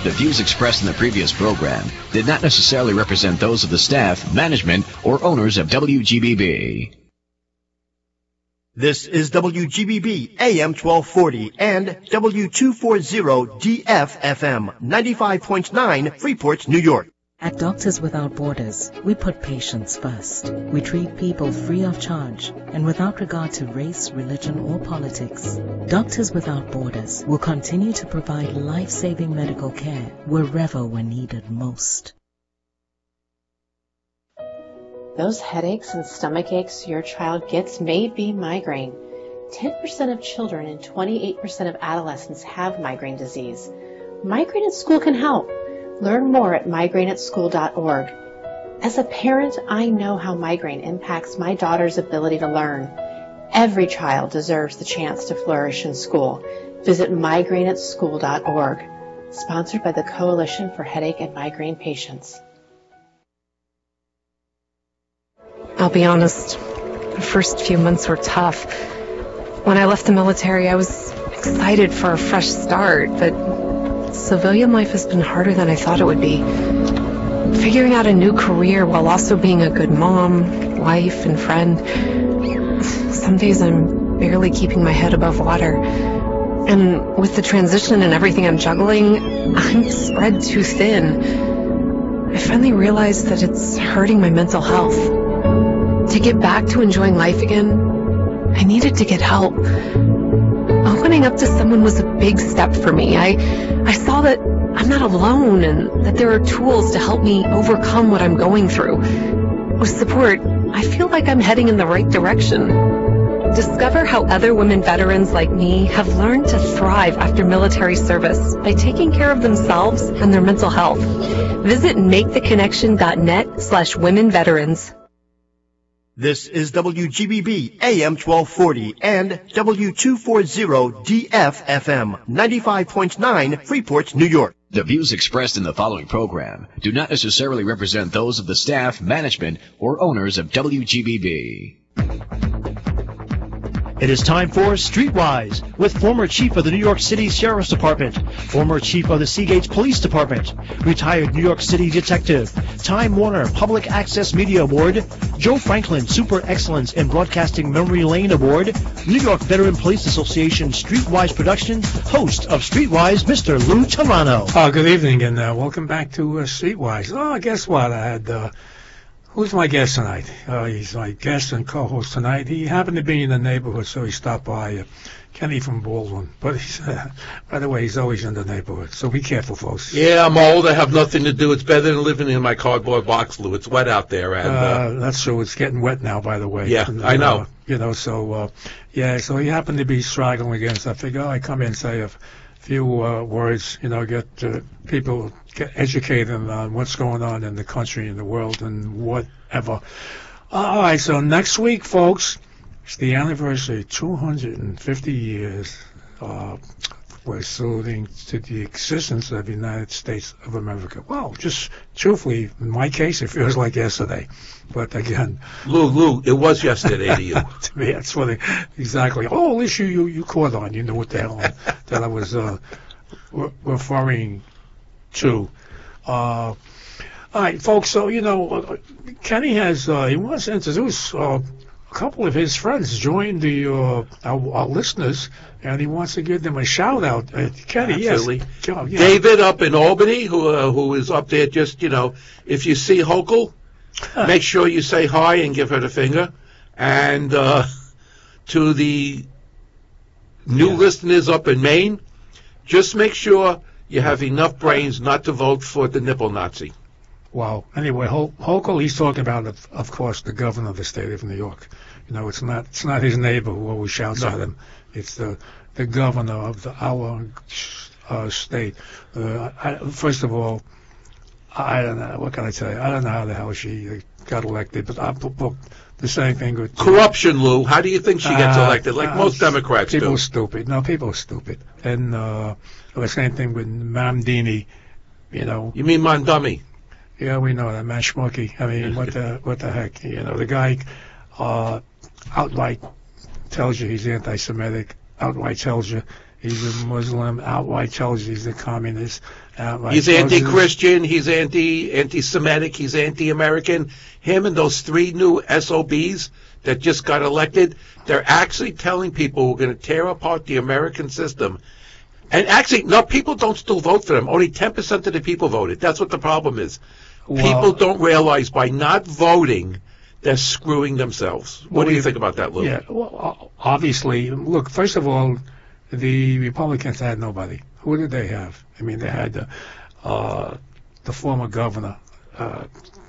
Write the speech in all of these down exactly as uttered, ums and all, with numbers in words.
The views expressed in the previous program did not necessarily represent those of the staff, management, or owners of W G B B. This is W G B B A M twelve forty and W two forty D F F M ninety-five point nine Freeport, New York. At Doctors Without Borders, we put patients first. We treat people free of charge and without regard to race, religion, or politics. Doctors Without Borders will continue to provide life-saving medical care wherever we're needed most. Those headaches and stomach aches your child gets may be migraine. ten percent of children and twenty-eight percent of adolescents have migraine disease. Migraine at School can help. Learn more at migraine at school dot org. As a parent, I know how migraine impacts my daughter's ability to learn. Every child deserves the chance to flourish in school. Visit migraine at school dot org. Sponsored by the Coalition for Headache and Migraine Patients. I'll be honest, the first few months were tough. When I left the military, I was excited for a fresh start, but civilian life has been harder than I thought it would be. Figuring out a new career while also being a good mom, wife, and friend. Some days I'm barely keeping my head above water. And with the transition and everything I'm juggling, I'm spread too thin. I finally realized that it's hurting my mental health. To get back to enjoying life again, I needed to get help. Opening up to someone was a big step for me. I, I saw that I'm not alone and that there are tools to help me overcome what I'm going through. With support, I feel like I'm heading in the right direction. Discover how other women veterans like me have learned to thrive after military service by taking care of themselves and their mental health. Visit make the connection dot net slash women veterans. This is W G B B A M twelve forty and W two forty D F F M ninety-five point nine Freeport, New York. The views expressed in the following program do not necessarily represent those of the staff, management, or owners of W G B B. It is time for Streetwise with former Chief of the New York City Sheriff's Department, former Chief of the Seagate Police Department, retired New York City Detective, Time Warner Public Access Media Award, Joe Franklin Super Excellence in Broadcasting Memory Lane Award, New York Veteran Police Association Streetwise production, host of Streetwise, Mister Lou Tarano. Oh, good evening and uh, welcome back to uh, Streetwise. Oh, guess what? I had... Uh, Who's my guest tonight? Uh, he's my guest and co-host tonight. He happened to be in the neighborhood, so he stopped by. Uh, Kenny from Baldwin. But he's, uh, by the way, he's always in the neighborhood, so be careful, folks. Yeah, I'm old. I have nothing to do. It's better than living in my cardboard box, Lou. It's wet out there. And, uh, uh, that's true. It's getting wet now, by the way. Yeah, and, I know. Uh, you know, so, uh, yeah, so he happened to be straggling again, so I figured, oh, I come in and say a few uh, words, you know, get uh, people get educated on what's going on in the country and the world and whatever. All right, so next week, folks, it's the anniversary, two hundred fifty years. Uh, we're saluting to the existence of the United States of America. Well, just truthfully, in my case, it feels like yesterday. But again, Lou, Lou, it was yesterday to you. To me, that's what it, exactly. Oh, issue you you caught on. You know what the hell that I was uh, re- referring to. Uh, all right, folks. So you know, uh, Kenny has uh, he wants to introduce uh, a couple of his friends joined the uh, our, our listeners, and he wants to give them a shout out. Uh, Kenny, Absolutely. yes, oh, yeah. David up in Albany, who uh, who is up there. Just you know, if you see Hochul, make sure you say hi and give her the finger. And uh, to the new yeah. listeners up in Maine, just make sure you have enough brains not to vote for the nipple Nazi. Wow. Anyway, Ho- Hochul, he's talking about, of, of course, the governor of the state of New York. You know, it's not it's not his neighbor who always shouts no. at him. It's the the governor of the, our uh, state. Uh, I, first of all, I don't know. What can I tell you? I don't know how the hell she got elected, but I put the same thing with corruption, Lou. How do you think she gets uh, elected? Like uh, most Democrats people do. People are stupid. No, people are stupid. And uh, the same thing with Mamdini. You know. You mean Mondummy? Yeah, we know that, man, schmucky. I mean, what the what the heck? You know, the guy uh, outright tells you he's anti-Semitic. Outright tells you He's a Muslim. Outright tells you he's a communist. Outright He's tells you- anti-Christian. He's anti anti-Semitic. He's anti-American. Him and those three new S O Bs that just got elected, they're actually telling people we're going to tear apart the American system. And actually, no, people don't still vote for them. Only ten percent of the people voted. That's what the problem is. Well- people don't realize by not voting, they're screwing themselves. What Well, do you we- think about that, Lou? Yeah, well, obviously, look, first of all, the Republicans had nobody. Who did they have? I mean, they had the, uh, the former governor, uh,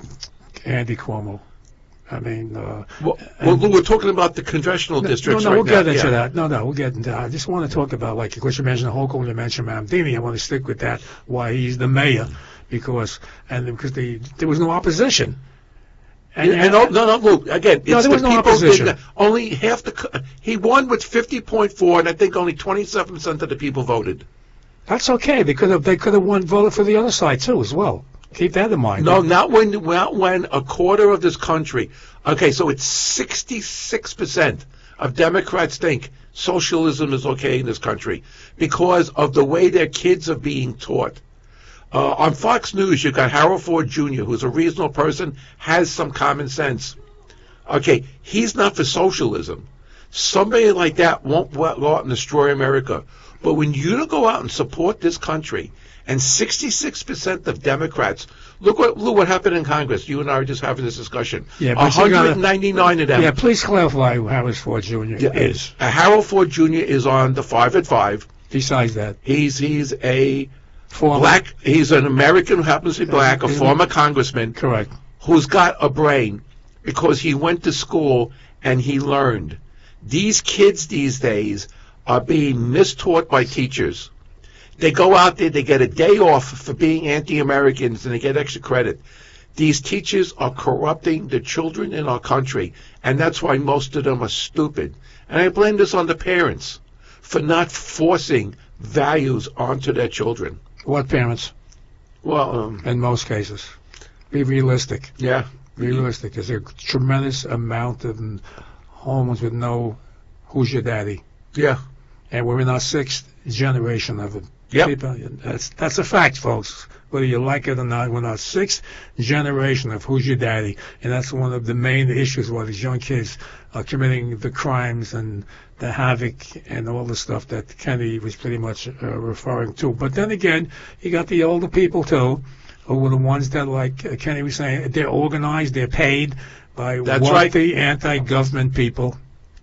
Andy Cuomo. I mean, uh, Well, well, Lou, we're talking about the congressional no, districts no, no, right we'll now. get into Yeah. that. No, no, we'll get into that. I just want to talk about, like, of course, you mentioned Hochul, you mentioned Mamdini. I want to stick with that, why he's the mayor, because, and because the, there was no opposition. And, and no, no, no, Lou, again, it's No, there the was no people opposition. didn't- only half the, co- he won with fifty point four, and I think only twenty-seven percent of the people voted. That's okay. They could have, they could have won, voted for the other side, too, as well. Keep that in mind. No, not when, not when a quarter of this country, okay, so it's sixty-six percent of Democrats think socialism is okay in this country because of the way their kids are being taught. Uh, on Fox News, you've got Harold Ford Junior, who's a reasonable person, has some common sense. Okay, he's not for socialism. Somebody like that won't go out and destroy America. But when you don't go out and support this country, and sixty-six percent of Democrats, look what look what happened in Congress. You and I are just having this discussion. Yeah, but you gotta- one hundred ninety-nine of them. Yeah, please clarify who Harris Ford Junior Yeah, is. uh, Harold Ford Junior is on the five at five. Besides that, He's he's a former, black. He's an American who happens to be black, a Mhm. former congressman correct. who's got a brain because he went to school and he learned. These kids these days are being mistaught by teachers. They go out there, they get a day off for being anti-Americans, and they get extra credit. These teachers are corrupting the children in our country, and that's why most of them are stupid. And I blame this on the parents for not forcing values onto their children. What parents? Well, um, In most cases, be realistic. yeah. Be realistic. There's a tremendous amount of homes with no "Who's your daddy?" Yeah. and we're in our sixth generation of it. Yep. People, that's that's a fact, folks. Whether you like it or not, we're in our sixth generation of "Who's your daddy?" and that's one of the main issues why these young kids are committing the crimes and the havoc and all the stuff that Kennedy was pretty much uh, referring to. But then again, you got the older people too, who were the ones that, like uh, Kennedy was saying, they're organized, they're paid by That's wealthy anti-government people.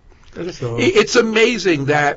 So, I- It's amazing that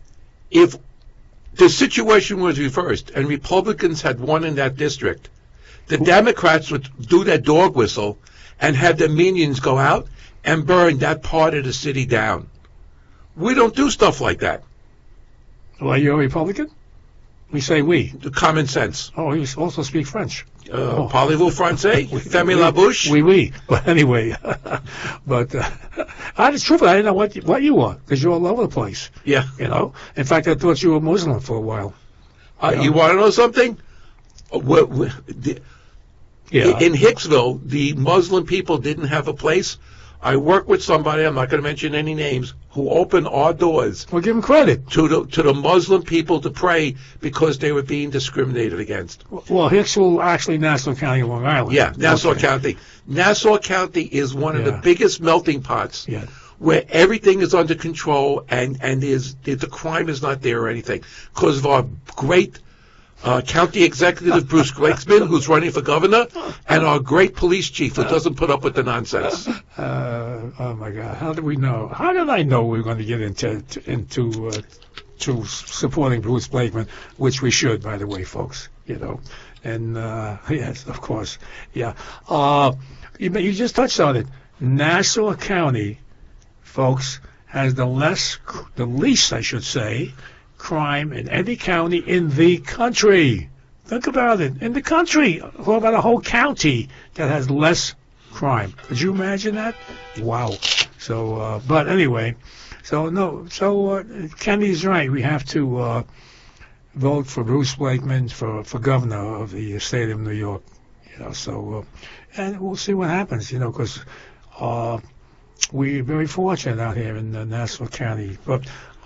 if the situation was reversed and Republicans had won in that district, the Democrats would do their dog whistle and have their minions go out and burn that part of the city down. We don't do stuff like that. well, you're a Republican? We say we. The common sense. Oh, you also speak French. Uh, Oh. Parlez-vous français? Fermez la bouche? Oui, oui. But anyway, but uh, I, it's true. I didn't know what you, what you were because you're all over the place. Yeah. You know. In fact, I thought you were Muslim for a while. Uh, Yeah. You want to know something? Uh, we- we- the- Yeah. In Hicksville, the Muslim people didn't have a place. I work with somebody, I'm not going to mention any names, who opened our doors Well, give him credit. to the to the Muslim people to pray because they were being discriminated against. Well, Hicksville, actually, Nassau County, Long Island. Yeah, Nassau Okay. County. Nassau County is one of the Yeah. biggest melting pots Yeah. where everything is under control and and is the crime is not there or anything because of our great uh, county executive Bruce Gleicksman, who's running for governor, and our great police chief who doesn't put up with the nonsense. Uh, oh my God! How did we know? How did I know we were going to get into to, into uh, to supporting Bruce Blakeman, which we should, by the way, folks. You know, and uh, yes, of course, yeah. Uh, you, you just touched on it. Nassau County, folks, has the less, the least, I should say, crime in any county in the country. Think about it. In the country. What about a whole county that has less crime? Could you imagine that? Wow. So, uh, but anyway, so no, so uh, Kennedy's right. We have to uh, vote for Bruce Blakeman for, for governor of the state of New York. You know, so, uh, and we'll see what happens, you know, because uh, we're very fortunate out here in uh, Nassau County. But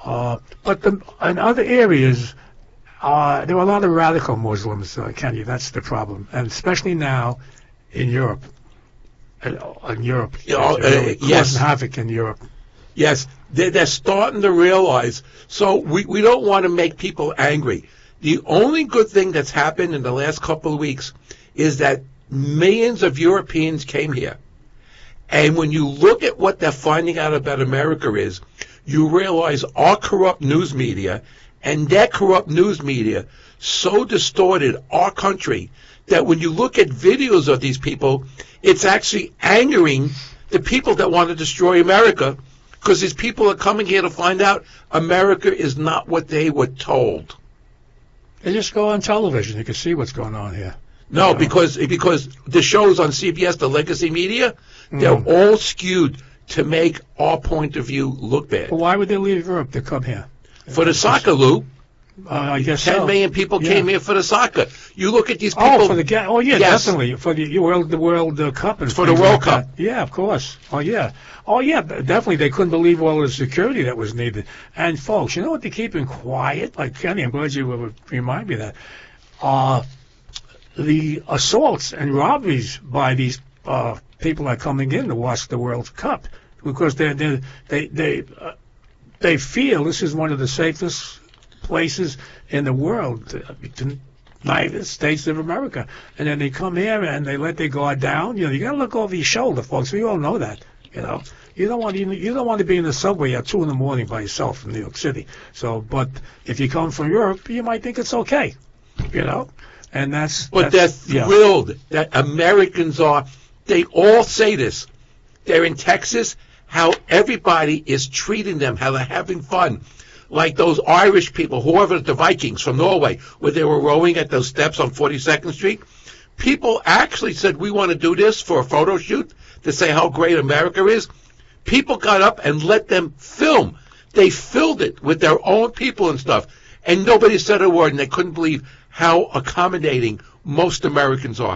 Uh, but the, in other areas, uh, there were a lot of radical Muslims, uh, Kenny. That's the problem, and especially now in Europe. In, in Europe, You know, it's really uh, yes. causing havoc in Europe. Yes, they're, they're starting to realize. So we, we don't want to make people angry. The only good thing that's happened in the last couple of weeks is that millions of Europeans came here. And when you look at what they're finding out about America is, you realize our corrupt news media and their corrupt news media so distorted our country that when you look at videos of these people, it's actually angering the people that want to destroy America, because these people are coming here to find out America is not what they were told. They just go on television. You can see what's going on here. No, You know? because because the shows on C B S, the legacy media, they're Mm. all skewed to make our point of view look bad. Well, why would they leave Europe to come here? For the soccer, Lou, Uh, I guess ten so. million people Yeah. came here for the soccer. You look at these people. Oh, for the ga- oh yeah, Yes. definitely for the World the World uh, Cup and For the things World like Cup. that. Yeah, of course. Oh yeah, oh yeah, b- definitely. They couldn't believe all the security that was needed. And folks, you know what? They're keeping quiet. Like Kenny, I'm glad you would remind me of that. Uh, the assaults and robberies by these uh, people that are coming in to watch the World Cup, because they they they they uh, they feel this is one of the safest places in the world, uh, the United States of America. And then they come here and they let their guard down. You know, you got to look over your shoulder, folks. We all know that. You know, you don't want to, you don't want to be in the subway at two in the morning by yourself in New York City. So, but if you come from Europe, you might think it's okay. You know, and that's. But that's, they're yeah. thrilled that Americans are. They all say this. They're in Texas. How everybody is treating them. How they're having fun. Like those Irish people, whoever the Vikings from Norway, where they were rowing at those steps on forty-second Street. People actually said, we want to do this for a photo shoot to say how great America is. People got up and let them film. They filled it with their own people and stuff. And nobody said a word, and they couldn't believe how accommodating most Americans are.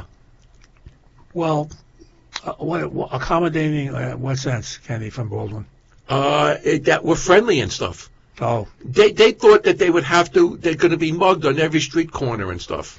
Well, uh, what, what accommodating? Uh, what sense, Kenny from Baldwin? Uh, it, that were friendly and stuff. Oh, They they thought that they would have to, they're going to be mugged on every street corner and stuff.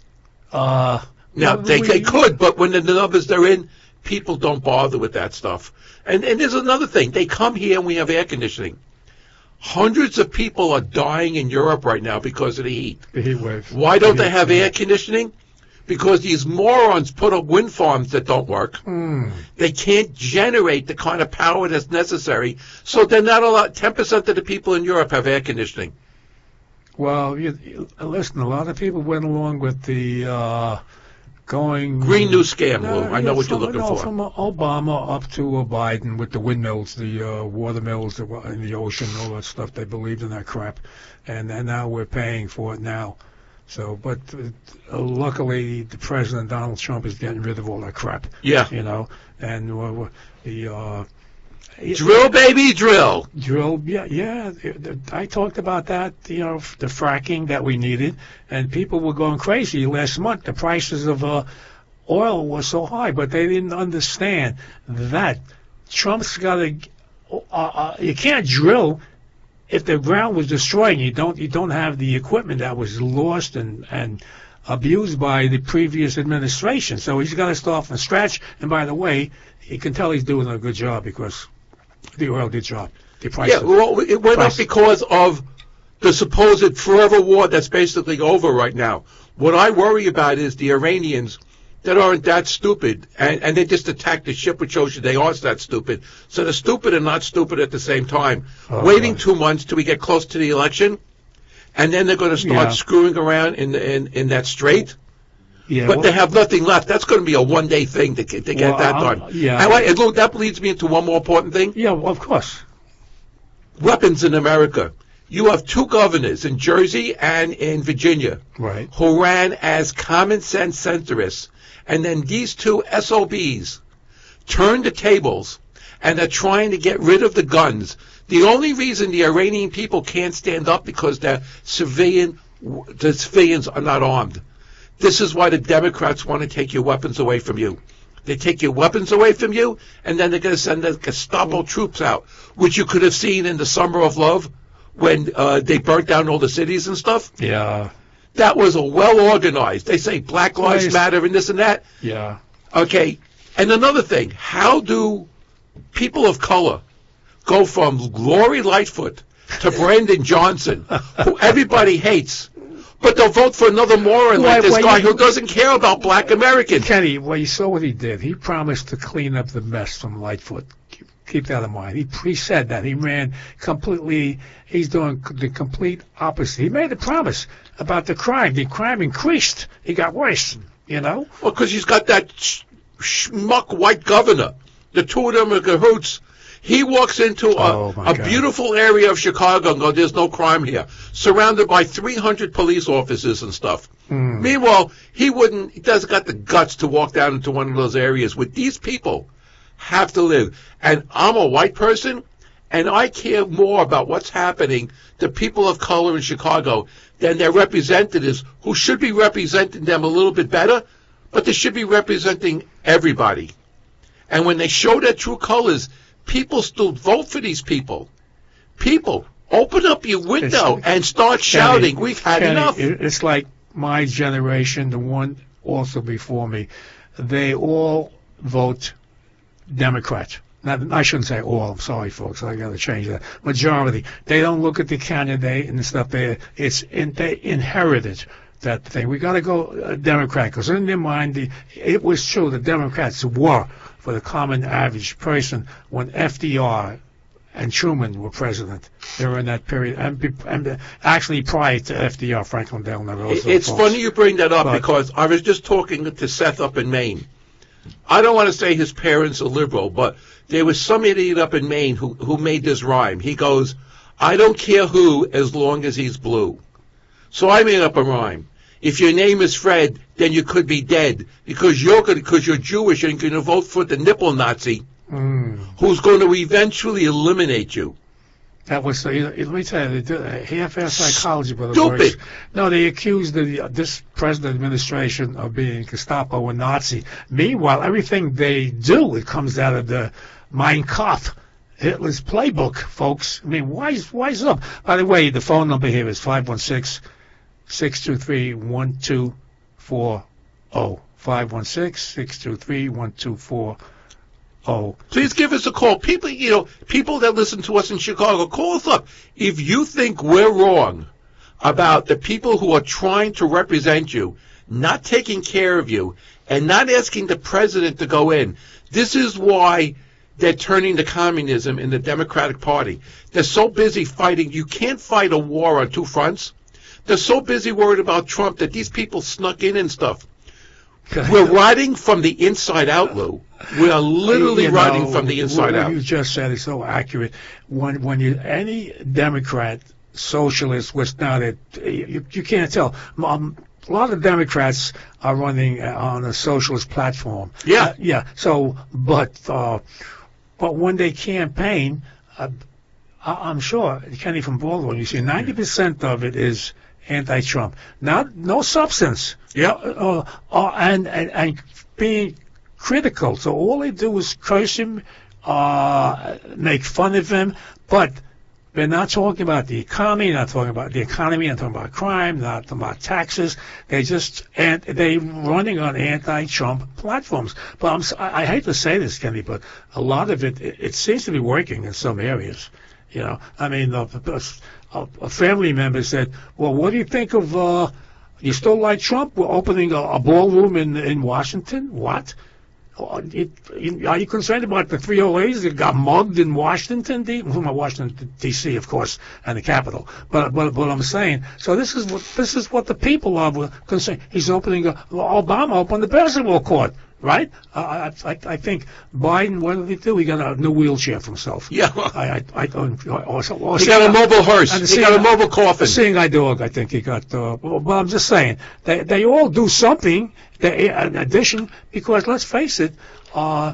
uh, Now, well, they, we- they could, but when the numbers they're in, people don't bother with that stuff. And, and there's another thing. They come here and we have air conditioning. Hundreds of people are dying in Europe right now because of the heat. the heat wave. Why don't The they heat- have air conditioning? Because these morons put up wind farms that don't work. Hmm. They can't generate the kind of power that's necessary. So they're not allowed. ten percent of the people in Europe have air conditioning. Well, you, you, listen, a lot of people went along with the uh, going Green New Scam, No, Lou. I yeah, know what from, you're looking no, for. From uh, Obama up to uh, Biden with the windmills, the uh, water mills that were in the ocean, all that stuff. They believed in that crap, and, and now we're paying for it now. So, but uh, luckily, the President Donald Trump is getting rid of all that crap. Yeah. You know, and uh, the uh, Drill, baby, drill. drill. Yeah, yeah. the- I talked about that. You know, the fracking that we needed, and people were going crazy last month. The prices of uh, oil were so high, but they didn't understand that Trump's got to. Uh, uh, you can't drill if the ground was destroyed. And you don't. You don't have the equipment that was lost and and abused by the previous administration. So he's got to start from scratch. And by the way, you can tell he's doing a good job because the oil did drop. The price. Yeah, well, it went price- up because of the supposed forever war that's basically over right now. What I worry about is the Iranians that aren't that stupid, and, and they just attacked the ship, which shows you they are that stupid. So they're stupid and not stupid at the same time. Oh, Waiting God. two months till we get close to the election, and then they're going to start Yeah. screwing around in, the, in in that strait. Yeah, But well- they have nothing left. That's going to be a one-day thing to get, to get Well, that I'll- done. yeah. And, and look, that leads me into one more important thing. Yeah, well, of course. Weapons in America. You have two governors in Jersey and in Virginia Right. who ran as common sense centrists, and then these two S O Bs turned the tables and are trying to get rid of the guns. The only reason the Iranian people can't stand up because their civilian, the civilians are not armed. This is why the Democrats want to take your weapons away from you. They take your weapons away from you, and then they're going to send the Gestapo troops out, which you could have seen in the Summer of Love, when uh, they burnt down all the cities and stuff. Yeah. That was a well-organized. They say Black Lives Nice. Matter and this and that. Yeah. Okay. And another thing, how do people of color go from Lori Lightfoot to Brandon Johnson, who everybody hates, but they'll vote for another moron Why- like this why guy you- who doesn't care about black Americans? Kenny, well, you saw what he did. He promised to clean up the mess from Lightfoot. Keep, keep that in mind. He, he said that. He ran completely, he's doing the complete opposite. He made a promise about the crime. The crime increased. It got worse, you know? Well, because he's got that sh- schmuck white governor. The two of them are cahoots. He walks into a, Oh, my a God. beautiful area of Chicago and goes, there's no crime here, surrounded by three hundred police officers and stuff. Mm. Meanwhile, he wouldn't, he doesn't got the guts to walk down into one of those areas where these people have to live. And I'm a white person, and I care more about what's happening to people of color in Chicago than their representatives, who should be representing them a little bit better, but they should be representing everybody. And when they show their true colors, people still vote for these people. People, open up your window It's- and start shouting, we've had Kenny, enough. it- It's like my generation, the one also before me, they all vote Democrat. Not, I shouldn't say all. I'm sorry, folks. I got to change that. Majority. They don't look at the candidate and stuff. They it's in, they inherited that thing. We got to go uh, Democrat because in their mind, the, it was true. The Democrats were for the common average person when F D R and Truman were president. They were in that period, and, be- and uh, actually prior to F D R, Franklin Delano Roosevelt. It's folks. funny you bring that up But- because I was just talking to Seth up in Maine. I don't want to say his parents are liberal, but there was some idiot up in Maine who, who made this rhyme. He goes, I don't care who as long as he's blue. So I made up a rhyme. If your name is Fred, then you could be dead because you're going because you're Jewish and you're going to vote for the nipple Nazi Mm. who's going to eventually eliminate you. That was, uh, let me tell you, they did, uh, half-ass psychology, brother. Stupid. Works. No, they accused the, uh, this present administration of being Gestapo and Nazi. Meanwhile, everything they do, it comes out of the Mein Kampf, Hitler's playbook, folks. I mean, wise, wise up. By the way, the phone number here is five one six, six two three, one two four zero. five one six, six two three, one two four zero. Oh, Please give us a call. People, you know, people that listen to us in Chicago, call us up. If you think we're wrong about the people who are trying to represent you, not taking care of you, and not asking the president to go in, this is why they're turning to communism in the Democratic Party. They're so busy fighting. You can't fight a war on two fronts. They're so busy worried about Trump that these people snuck in and stuff. We're riding from the inside out, Lou. We are literally You know, riding from the inside what out. you just said is so accurate. When when you any Democrat, socialist, was not it, you, you can't tell. Um, a lot of Democrats are running on a socialist platform. Yeah. Uh, yeah. So, but uh, but when they campaign, uh, I, I'm sure Kenny from Baltimore, you see, ninety percent of it is anti-Trump. Not no substance. Yeah. Uh, uh, and, and and being critical. So all they do is curse him, uh, make fun of him, but they're not talking about the economy, not talking about the economy, not talking about crime, not talking about taxes. They just and they running on anti-Trump platforms. But I'm, s- I I hate to say this, Kenny, but a lot of it, it, it seems to be working in some areas. You know, I mean, a, a, a family member said, "Well, what do you think of? Uh, you still like Trump? We're opening a, a ballroom in in Washington. What? Oh, It, it, are you concerned about the three oh eights that got mugged in Washington, D? Well, Washington D C, of course, and the Capitol. But but what I'm saying, so this is what this is what the people are concerned. He's opening a Obama opened the basketball court, right? I I, I think Biden, what did he do? He got a new wheelchair for himself. Yeah. I I, I don't. Or, or He got a mobile hearse. and He got a mobile coffin. Seeing eye dog, I think he got. Uh, well, but I'm just saying they they all do something. They, in addition, because let's face it, uh,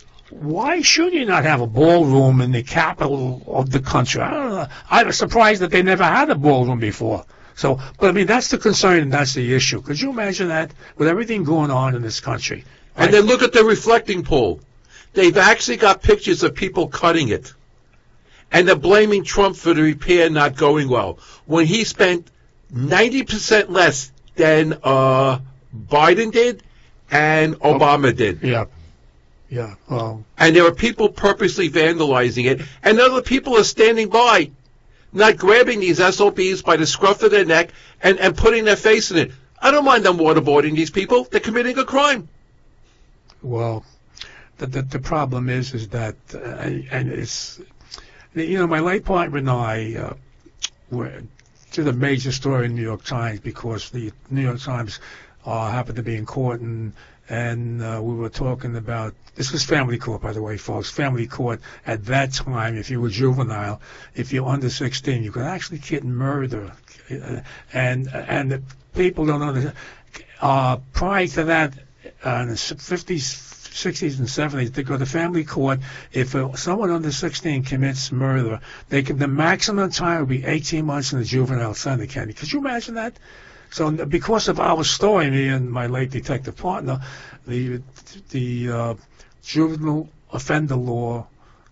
why should you not have a ballroom in the capital of the country? I don't know. I was surprised that they never had a ballroom before. So, but I mean, that's the concern and that's the issue. Could you imagine that with everything going on in this country? And then look at the reflecting pool. They've actually got pictures of people cutting it. and they're blaming Trump for the repair not going well, when he spent ninety percent less than uh, Biden did and Obama did. Yeah. Yeah. Well. And there are people purposely vandalizing it, and other people are standing by, not grabbing these S O Bs by the scruff of their neck and, and putting their face in it. I don't mind them waterboarding these people. They're committing a crime. Well, the the, the problem is is that, uh, and it's, you know, my late partner and I uh, were, did a major story in the New York Times because the New York Times uh, happened to be in court, and and uh, we were talking about, this was family court, by the way, folks. Family court at that time, if you were juvenile, if you're under sixteen, you could actually get murder. Uh, and and the people don't understand. Uh, prior to that, uh, in the fifties, sixties, and seventies, they go to family court. If uh, someone under sixteen commits murder, they can, the maximum time would be eighteen months in the juvenile center, Kenny. Could you imagine that? So because of our story, me and my late detective partner, the the uh, juvenile offender law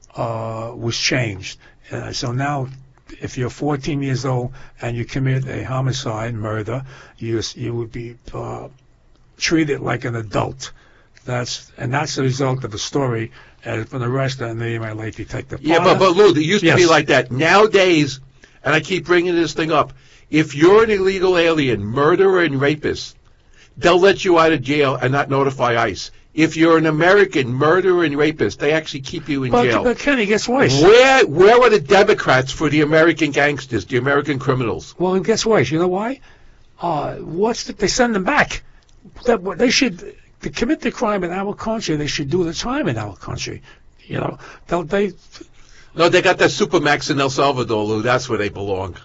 uh, was changed. Uh, so now, if you're fourteen years old and you commit a homicide, murder, you you would be uh, treated like an adult. That's and that's the result of the story. And for the rest, of me and my late detective partner. Yeah, but but Lou, it used yes. to be like that. Nowadays, and I keep bringing this thing up. If you're an illegal alien, murderer and rapist, they'll let you out of jail and not notify ICE. If you're an American murderer and rapist, they actually keep you in but, jail. But Kenny, guess what? Where where are the Democrats for the American gangsters, the American criminals? Well, guess what? You know why? Uh, what's the, they send them back. That, they should to commit the crime in our country. They should do the time in our country. You know, they'll, they. No, they got that Supermax in El Salvador, Lou. That's where they belong.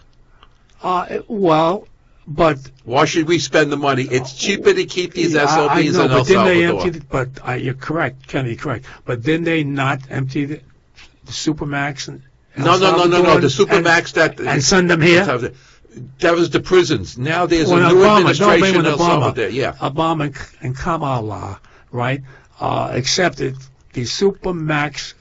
Uh, well, but why should we spend the money? It's cheaper to keep these yeah, S O Bs I know, in El but didn't they Salvador. empty the, but uh, you're correct, Kenny, correct. But didn't they not empty the, the Supermax? And El no, no, no, no, no. The Supermax and, that and send them here. That was the prisons. Now there's when a new Obama, administration no, in El Obama, Salvador. Yeah, Obama and, and Kamala, right, uh, accepted the Supermax.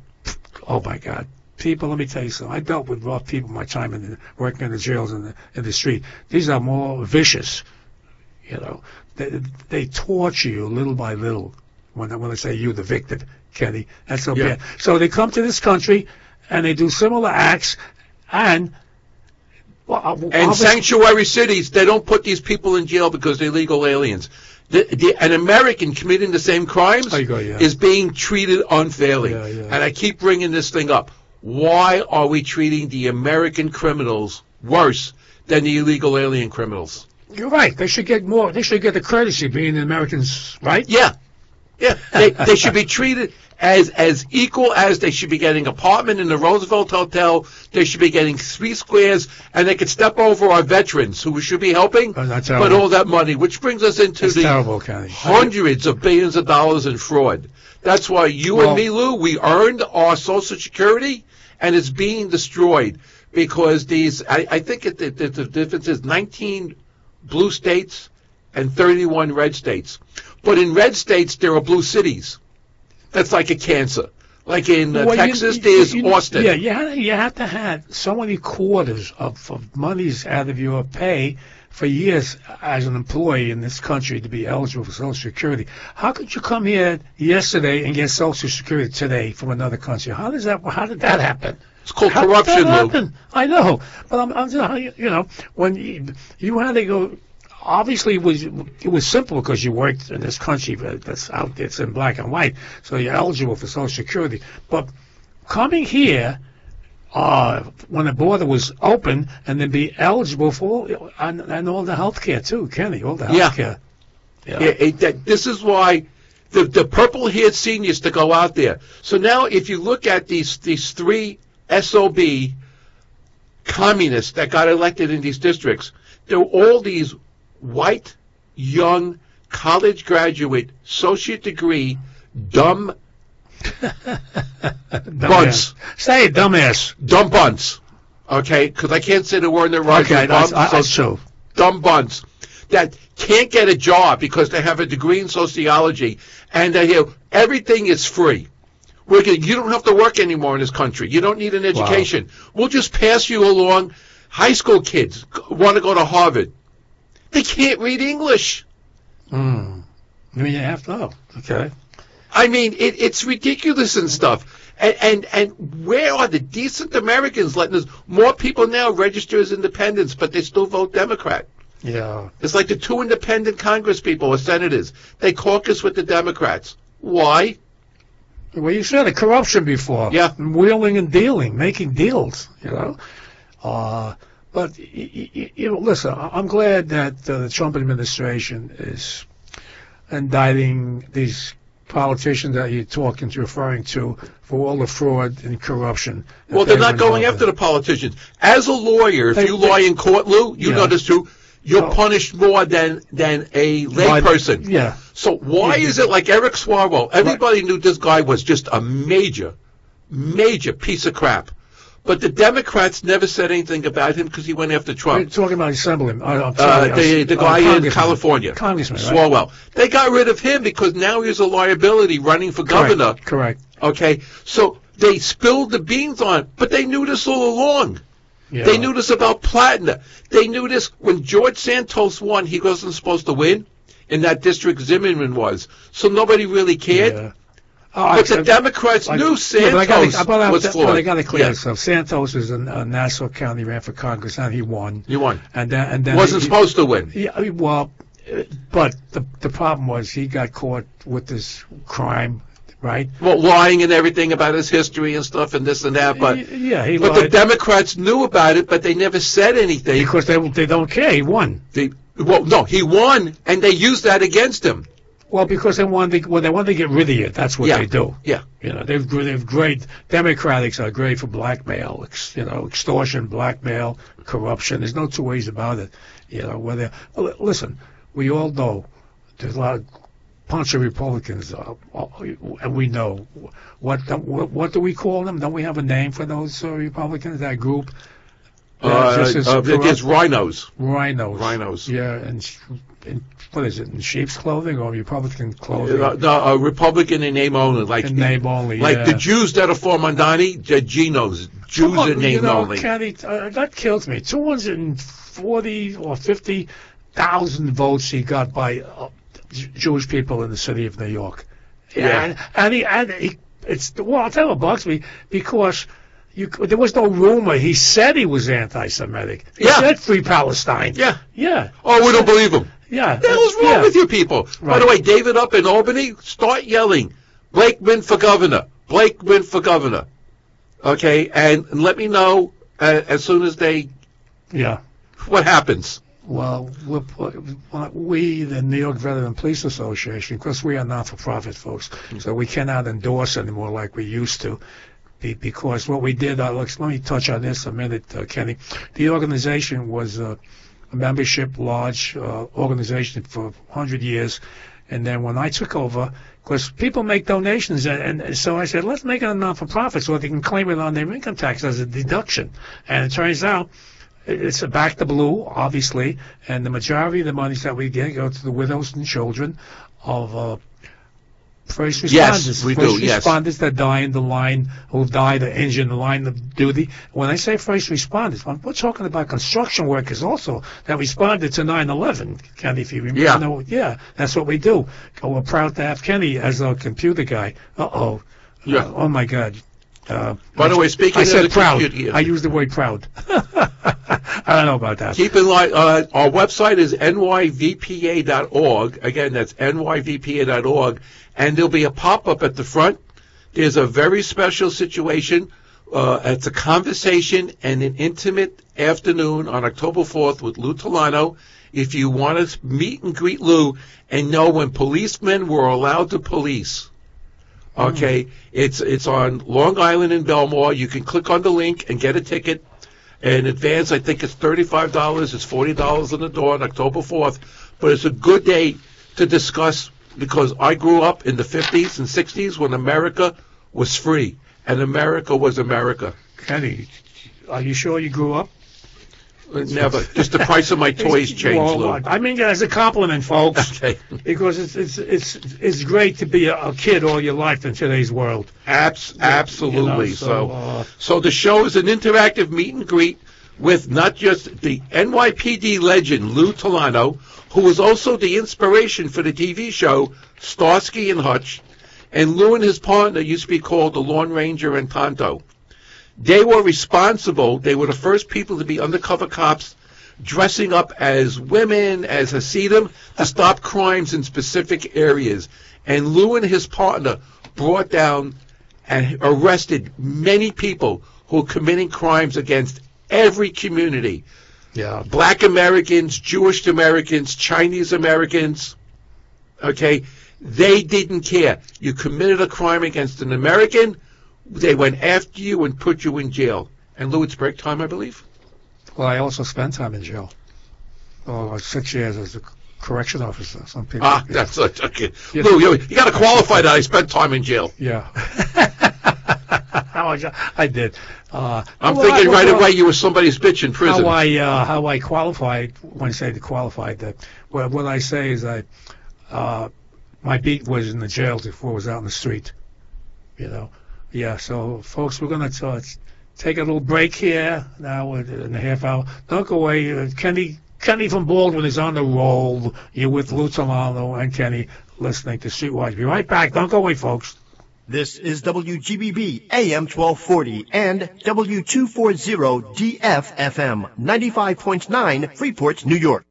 Oh my God. People, let me tell you something. I dealt with rough people my time in the, working in the jails in the in the street. These are more vicious, you know. They they torture you little by little. When I, when I say you, the victim, Kenny, that's so yeah. bad. So they come to this country and they do similar acts, and well, and sanctuary cities, they don't put these people in jail because they're illegal aliens. The, the, an American committing the same crimes go, yeah. is being treated unfairly. Yeah, yeah. And I keep bringing this thing up. Why are we treating the American criminals worse than the illegal alien criminals? You're right. They should get more. They should get the courtesy being Americans, right? Yeah. Yeah. They, they should be treated as as equal as they should be getting an apartment in the Roosevelt Hotel. They should be getting three squares, and they could step over our veterans who we should be helping. Oh, that's but all that money, which brings us into that's the terrible, Kenny. hundreds of billions of dollars in fraud. That's why you well, and me, Lou, we earned our Social Security, and it's being destroyed because these. I, I think it, it, it, the difference is nineteen blue states and thirty-one red states. But in red states, there are blue cities. That's like a cancer. Like in uh, well, Texas, you, there's you, Austin. Yeah, you have, you have to have so many quarters of, of monies out of your pay for years as an employee in this country to be eligible for Social Security. How could you come here yesterday and get Social Security today from another country? How does that? How did that happen? It's called how corruption, did that Lou. happen? I know, but I'm, I'm just, you know, when you, you had to go. Obviously, it was it was simple because you worked in this country that's out there, it's in black and white, so you're eligible for Social Security. But coming here, uh, when the border was open, and then be eligible for all, and, and all the health care too, Kenny, all the health care. Yeah. yeah it, that, this is why the the purple-haired seniors to go out there. So now, if you look at these these three S O B communists that got elected in these districts, they're all these white, young, college graduate, associate degree, dumb bunts. Say it, dumbass. Dumb bunts. Okay? Because I can't say the word in the right. Okay, that's, I, that's true. Dumb bunts that can't get a job because they have a degree in sociology and they hear everything is free. We're gonna, you don't have to work anymore in this country. You don't need an education. Wow. We'll just pass you along. High school kids want to go to Harvard. They can't read English. Hmm. I mean, you have to. Oh, okay. I mean, it, it's ridiculous and stuff. And, and and where are the decent Americans letting us? More people now register as independents, but they still vote Democrat. Yeah. It's like the two independent Congress people or senators. They caucus with the Democrats. Why? Well, you said the corruption before. Yeah. Wheeling and dealing, making deals, you know. Uh, but, you, you know, listen, I'm glad that uh, the Trump administration is indicting these politicians that you're talking to, referring to, for all the fraud and corruption. Well, they're not going after the politicians. As a lawyer, if They- you lie in court, Lou, you Yeah. know this too, you're Oh. punished more than, than a layperson. Yeah. So why Yeah. is it like Eric Swalwell? Everybody knew this guy was just a major, major piece of crap. But the Democrats never said anything about him because he went after We're Trump. talking about Assemblyman. Uh, I'm Uh, sorry, the the uh, guy in Congressman. California, Congressman, right? Swalwell. They got rid of him because now he's a liability running for Correct, governor. Correct. Okay, so they spilled the beans on, but they knew this all along. Yeah. They knew this about Platinum. They knew this when George Santos won. He wasn't supposed to win in that district Zimmerman was, so nobody really cared. Yeah. Oh, But the I- Democrats I- knew yeah, Santos but I gotta, but I, was but flawed. I got to clear Yeah. this up. Santos is in uh, Nassau County, ran for Congress, and he won. You won. And then, and then Wasn't he, supposed to win. Yeah, I mean, well, uh, but the the problem was he got caught with this crime, right? Well, lying and everything about his history and stuff and this and that. But yeah, he but the lied Democrats knew about it, but they never said anything. because they they don't care. He won. They, well, no, he won, and they used that against him. Well, because they wanted to, well, they wanted to get rid of you. That's what Yeah. they do. Yeah. You know, they've they've great Democrats are great for blackmail, ex, you know, extortion, blackmail, corruption. There's no two ways about it. You know, whether well, listen, we all know there's a lot of bunch of Republicans, uh, and we know what, what what do we call them? Don't we have a name for those uh, Republicans? That group? Uh, just as uh, corrupt? it's rhinos. Rhinos. Rhinos. Yeah, and, and what is it? In sheep's clothing or Republican clothing? Uh, no, a Republican in name only, like In name only, like yeah. the Jews that are for Mondani, the Genos, Jews Well, in name you know, only. Kenny, uh, that kills me. two hundred forty or fifty thousand votes he got by uh, J- Jewish people in the city of New York. Yeah. And, and he, and he, it's, well, I'll tell you what bugs me, because you, there was no rumor. He said he was anti-Semitic. He Yeah. said free Palestine. Yeah. Yeah. Oh, we don't believe him. Yeah. What the hell's wrong yeah. with you people? By Right. the way, David up in Albany, start yelling, Blakeman for governor, Blakeman for governor. Okay, and, and let me know uh, as soon as they, Yeah. what happens. Well, we're, we, the New York Veteran Police Association, because we are not-for-profit folks, so we cannot endorse anymore like we used to, be, because what we did, uh, let me touch on this a minute, uh, Kenny. The organization was uh, a membership, large uh, organization for one hundred years, and then when I took over, because people make donations, and, and so I said, let's make it a non-for-profit so they can claim it on their income tax as a deduction. And it turns out, it's a back to blue, obviously, and the majority of the monies that we get go to the widows and children of uh, first responders. Yes, we first do, yes. responders that die in the line, who've died or injured in the line of duty. When I say first responders, I'm- we're talking about construction workers also that responded to nine eleven. Kenny, if you remember. Yeah. No, yeah, that's what we do. Oh, we're proud to have Kenny as our computer guy. Uh-oh. Yeah. Uh, oh, my God. Uh, By the way, speaking I of said the proud. computer- I used the word proud. I don't know about that. Keep in line, uh, our website is N Y V P A dot org. Again, that's N Y V P A dot org. And there'll be a pop-up at the front. There's a very special situation. Uh, it's a conversation and an intimate afternoon on October fourth with Lou Tolano. If you want to meet and greet Lou and know when policemen were allowed to police. Okay, mm. it's it's on Long Island in Belmore. You can click on the link and get a ticket. In advance, I think it's thirty-five dollars. It's forty dollars on the door on October fourth. But it's a good day to discuss because I grew up in the fifties and sixties when America was free and America was America. Kenny, are you sure you grew up? Never. Just the price of my toys changed, well, Lou. I mean, as a compliment, folks. Okay. Because it's it's it's it's great to be a, a kid all your life in today's world. Abs- absolutely. You know, so, so, uh, so the show is an interactive meet and greet with not just the N Y P D legend Lou Tolano, who was also the inspiration for the T V show Starsky and Hutch, and Lou and his partner used to be called the Lone Ranger and Tonto. They were responsible. They were the first people to be undercover cops dressing up as women, as Hasidim, to stop crimes in specific areas. And Lou and his partner brought down and arrested many people who were committing crimes against every community. Yeah. Black Americans, Jewish Americans, Chinese Americans. Okay? They didn't care. You committed a crime against an American, they went after you and put you in jail. And Lou, it's break time, I believe? Well, I also spent time in jail. Oh, six years as a correction officer. Some people. Ah, yeah. that's like, okay. Yeah. Lou, you, you got to qualify that I spent time in jail. Yeah. How I, I did. Uh, I'm well, thinking I, right well, away you were somebody's bitch in prison. How I uh, how I qualified, when I say to qualified, that what, what I say is I uh, my beat was in the jail before it was out in the street. You know. Yeah, so, folks, we're going to uh, take a little break here now in a half hour. Don't go away. Uh, Kenny Kenny from Baldwin is on the roll. You're with Lou Tolano and Kenny listening to Streetwise. Be right back. Don't go away, folks. This is W G B B A M twelve forty and W two forty D F F M ninety-five point nine Freeport, New York.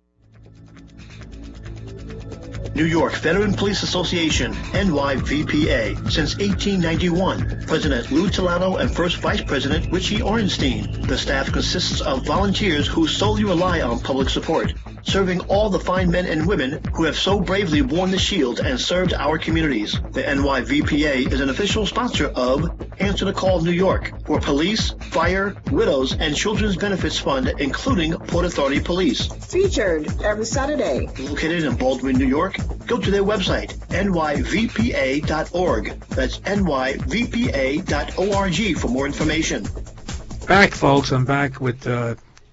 New York Veteran Police Association, N Y V P A, since eighteen ninety-one. President Lou Tolano and First Vice President Richie Orenstein. The staff consists of volunteers who solely rely on public support, serving all the fine men and women who have so bravely worn the shield and served our communities. The N Y V P A is an official sponsor of Answer the Call New York for police, fire, widows, and children's benefits fund, including Port Authority Police. Featured every Saturday. Located in Baldwin, New York, go to their website, N Y V P A dot org. That's N Y V P A dot org for more information. Back, folks. I'm back with uh,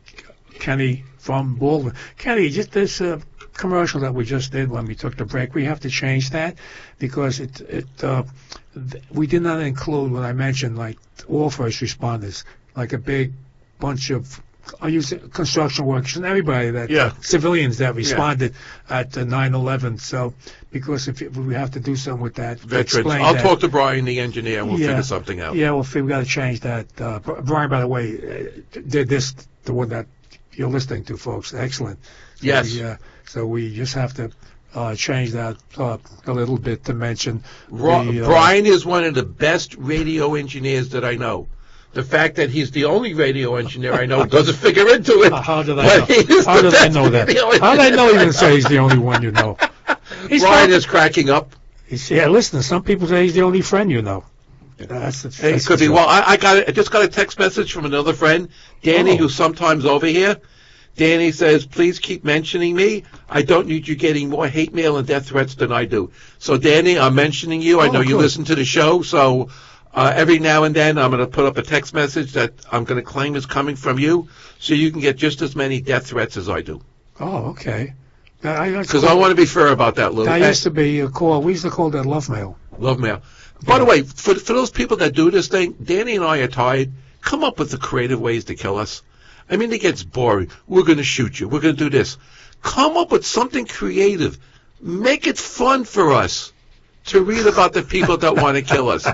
Kenny from Baldwin. Kenny, just this uh, commercial that we just did when we took the break, we have to change that because it it uh, th- we did not include what I mentioned, like all first responders, like a big bunch of I use construction workers and everybody that Yeah. civilians that responded at uh, nine eleven. So because if, if we have to do something with that, Veterans. explain I'll that. talk to Brian, the engineer, and we'll Yeah. figure something out. Yeah, well, we got to change that. Uh, Br- Brian, by the way, uh, did this the one that you're listening to, folks. Excellent. So Yes. We, uh, so we just have to uh, change that uh, a little bit to mention. Ro- the, uh, Brian is one of the best radio engineers that I know. The fact that he's the only radio engineer I know doesn't figure into it. Uh, how did I but know? he is How the did I best know that? radio How did I know you engineer didn't say he's the only one you know? He's Brian not- is cracking up. He's, yeah, listen, some people say he's the only friend you know. That's the, It that's could the be. truth. Well, I, I got. A, I just got a text message from another friend, Danny, Oh. who's sometimes over here. Danny says, "Please keep mentioning me. I don't need you getting more hate mail and death threats than I do." So, Danny, I'm mentioning you. I Oh, know you good. listen to the show, so uh, every now and then I'm going to put up a text message that I'm going to claim is coming from you, so you can get just as many death threats as I do. Oh, okay. Because Because I want to be fair about that, Lou. That And- used to be a call. We used to call that love mail. Love mail. By the way, for for those people that do this thing, Danny and I are tired. Come up with the creative ways to kill us. I mean, it gets boring. We're going to shoot you. We're going to do this. Come up with something creative. Make it fun for us to read about the people that want to kill us.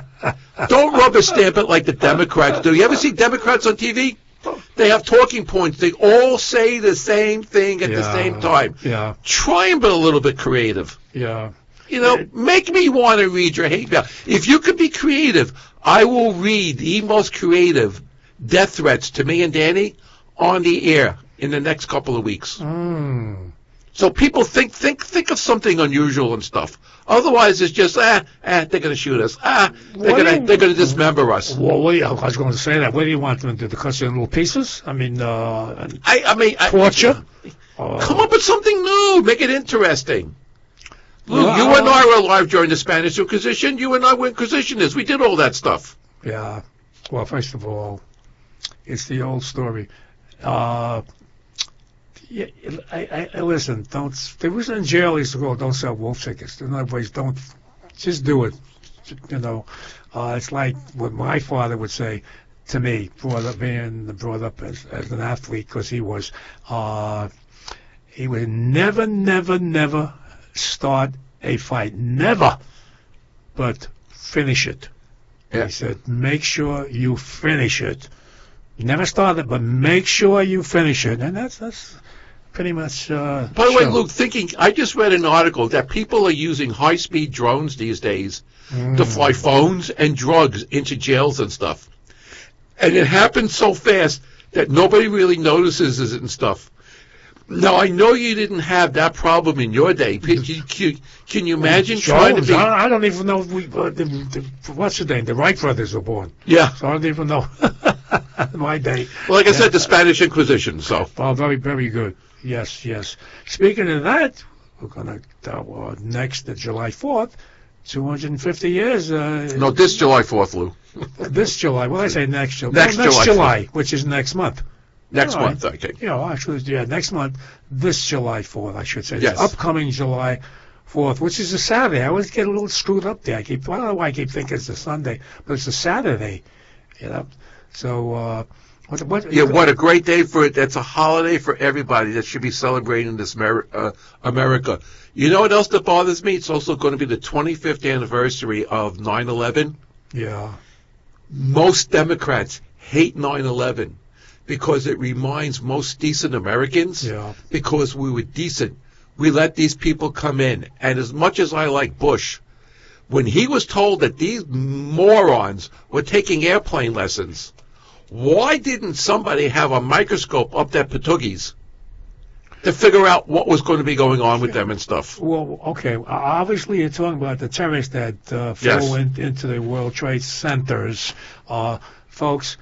Don't rubber stamp it like the Democrats do. You ever see Democrats on T V? They have talking points. They all say the same thing at the Yeah. same time. Yeah, Try and be a little bit creative. yeah. You know, make me want to read your hate mail. If you could be creative, I will read the most creative death threats to me and Danny on the air in the next couple of weeks. Mm. So people think think think of something unusual and stuff. Otherwise, it's just ah, ah they're going to shoot us. Ah, they're What do going to you- they're going to dismember us. Well, what do you, I was going to say that. What do you want them to do? To cut you in little pieces? I mean, uh, I I mean, I, torture? Uh, come up with something new. Make it interesting. Lou, Well, you and I were alive during the Spanish Inquisition. You and I were Inquisitionists. We did all that stuff. Yeah. Well, first of all, it's the old story. Uh, yeah, I, I, I listen. Don't. There was in jail. They used to go, don't sell wolf tickets. In other ways, don't. Just do it. You know, uh, it's like what my father would say to me, brought up being brought up as, as an athlete, because he was. Uh, he would never, never, never start a fight. Never. But finish it. Yeah. He said, make sure you finish it. Never start it, but make sure you finish it. And that's that's pretty much. Uh, By the show. way, Luke, thinking, I just read an article that people are using high-speed drones these days mm. to fly phones and drugs into jails and stuff. And it happens so fast that nobody really notices it and stuff. Now, I know you didn't have that problem in your day. Can you, can you imagine Jones, trying to be... I don't even know if we... Uh, the, the, what's the name? The Wright brothers were born. Yeah. So I don't even know my day. Well, like I yeah. said, the Spanish Inquisition, so... Well, very, very good. Yes, yes. Speaking of that, we're going to... Uh, next, uh, July fourth, two hundred fifty years... Uh, no, this July fourth, Lou. This July. Well, I say next July. Next, well, next July, July, which is next month. Next All month, right. okay. You know, actually, yeah, next month, this July fourth, I should say. Yes. This upcoming July fourth, which is a Saturday. I always get a little screwed up there. I keep, I don't know why I keep thinking it's a Sunday, but it's a Saturday, you know. So, uh, what, what, yeah, what a great day for it. That's a holiday for everybody that should be celebrating this Mer- uh, America. You know what else that bothers me? It's also going to be the twenty-fifth anniversary of nine eleven. Yeah. Most Democrats hate nine eleven. Because it reminds most decent Americans, yeah. because we were decent. We let these people come in. And as much as I like Bush, when he was told that these morons were taking airplane lessons, why didn't somebody have a microscope up their patoogies to figure out what was going to be going on with them and stuff? Well, okay, obviously you're talking about the terrorists that uh, flew yes. in, into the World Trade Centers. Uh, folks...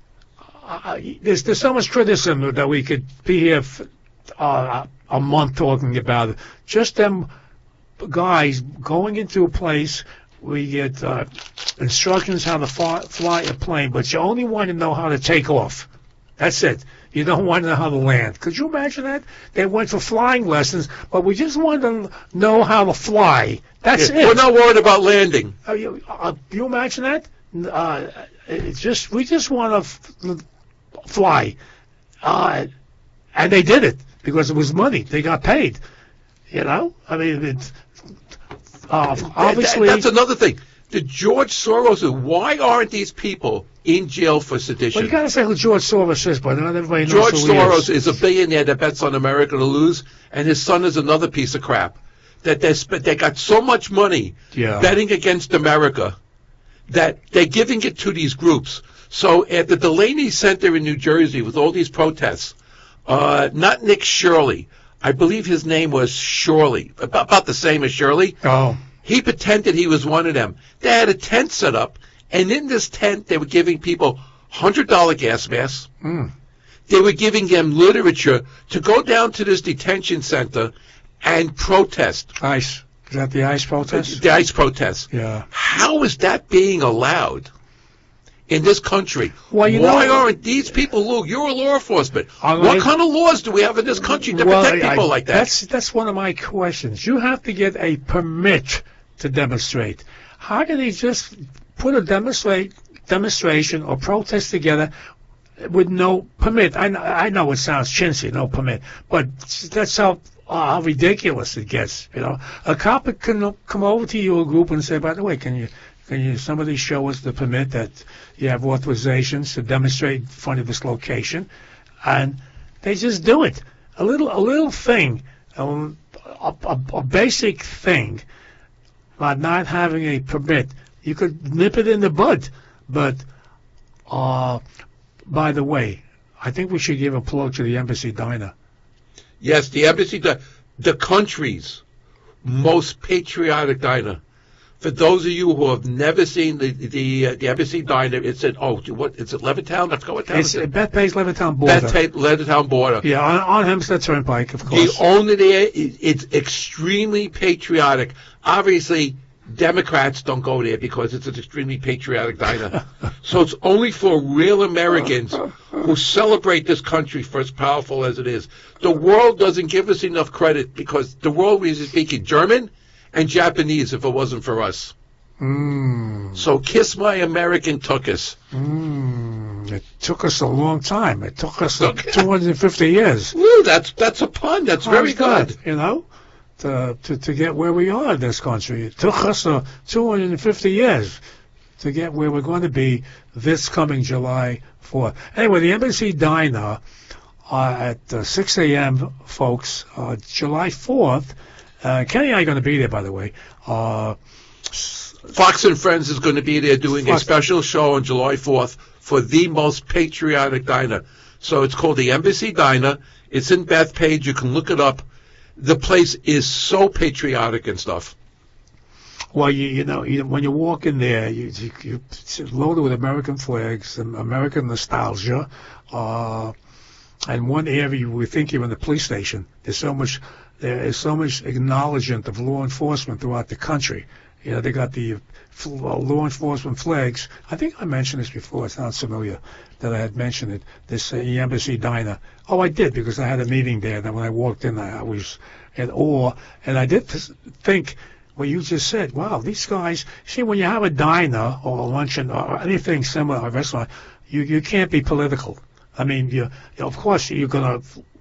Uh, there's, there's so much criticism that we could be here for, uh, a month talking about it. Just them guys going into a place where you get uh, instructions how to fly, fly a plane, but you only want to know how to take off. That's it. You don't want to know how to land. Could you imagine that? They went for flying lessons, but we just want to know how to fly. That's yeah, it. We're not worried about landing. Uh, you, uh, you imagine that? Uh, it's just we just want to f- fly, uh, and they did it because it was money. They got paid. You know, I mean, it, uh, obviously that's another thing. The George Soros. Why aren't these people in jail for sedition? Well, you got to say who George Soros is, but not everybody knows George who he Soros is. is a billionaire that bets on America to lose, and his son is another piece of crap. That they sp- they got so much money yeah. betting against America that they're giving it to these groups. So at the Delaney Center in New Jersey with all these protests, uh, not Nick Shirley, I believe his name was Shirley, about, about the same as Shirley. Oh. He pretended he was one of them. They had a tent set up, and in this tent they were giving people one hundred dollars gas masks. Mm. They were giving them literature to go down to this detention center and protest. ICE. Is that the ICE protest? The ICE protest. Yeah. How is that being allowed in this country? Well, you Why know, aren't these people, Luke, you're a law enforcement. I, what kind of laws do we have in this country to well, protect people I, like that? That's, that's one of my questions. You have to get a permit to demonstrate. How can they just put a demonstrate demonstration or protest together with no permit? I, I know it sounds chintzy, no permit, but that's how uh, how ridiculous it gets. You know, a cop can come over to your group and say, "By the way, can you can you somebody show us the permit that you have authorizations to demonstrate in front of this location?" And they just do it. A little a little thing, um, a, a, a basic thing. By not having a permit, you could nip it in the bud. But, uh, by the way, I think we should give a plug to the Embassy Diner. Yes, the Embassy Diner, the country's most patriotic diner. For those of you who have never seen the the, uh, the Embassy Diner, it's at oh what it's at Levittown. Let's go with town. It's Bethpage Levittown border. Bethpage Levittown border. Yeah, on, on Hempstead Turnpike, of course. The owner there, it's extremely patriotic. Obviously, Democrats don't go there because it's an extremely patriotic diner. So it's only for real Americans who celebrate this country for as powerful as it is. The world doesn't give us enough credit because the world is speaking German and Japanese if it wasn't for us. Mm. So kiss my American tuchus. Mm. It took us a long time. It took us uh, two hundred fifty years. Woo, that's that's a pun. That's How's very that, good. You know, to, to to get where we are in this country. It took us uh, two hundred fifty years to get where we're going to be this coming July fourth. Anyway, the Embassy Diner uh, at uh, six a.m., folks, uh, July fourth. Uh, Kenny and I are going to be there, by the way. Uh, Fox and Friends is going to be there doing Fox. a special show on July fourth for the most patriotic diner. So it's called the Embassy Diner. It's in Bethpage. You can look it up. The place is so patriotic and stuff. Well, you, you know, you, when you walk in there, you, you, you it's loaded with American flags and American nostalgia. Uh, and one area you would think you're in the police station. There's so much, there is so much acknowledgement of law enforcement throughout the country. You know, they got the uh, law enforcement flags. I think I mentioned this before. It sounds familiar that I had mentioned it. This uh, Embassy Diner. Oh, I did, because I had a meeting there. That when I walked in, I, I was in awe. And I did think what you just said. Wow, these guys. See, when you have a diner or a luncheon or anything similar, a restaurant, you you can't be political. I mean, you, you of course you're gonna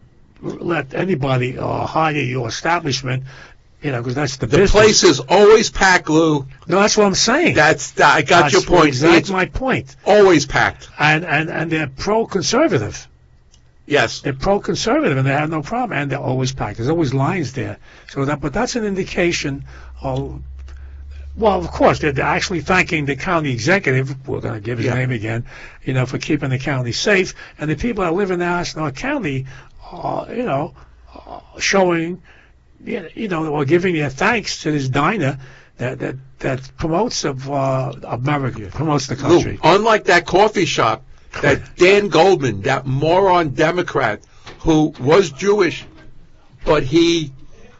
let anybody uh, hire your establishment. You know, because that's the, the business. place is always packed, Lou. No, that's what I'm saying. That's that, I got that's your point. That's it's my point. Always packed. And and and they're pro-conservative. Yes. They're pro-conservative, and they have no problem. And they're always packed. There's always lines there. So that, but that's an indication of. Well, of course, they're, they're actually thanking the county executive. We're going to give his yeah. name again, you know, for keeping the county safe. And the people that live in Nassau County, uh, you know, uh, showing. You know, or giving their thanks to this diner that that, that promotes of uh, America, promotes the country. Lou, unlike that coffee shop, that Dan Goldman, that moron Democrat who was Jewish, but he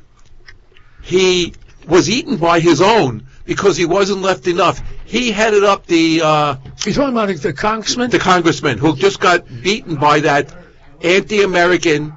he was eaten by his own because he wasn't left enough. He headed up the. Uh, You're talking about the congressman? The congressman who just got beaten by that anti-American,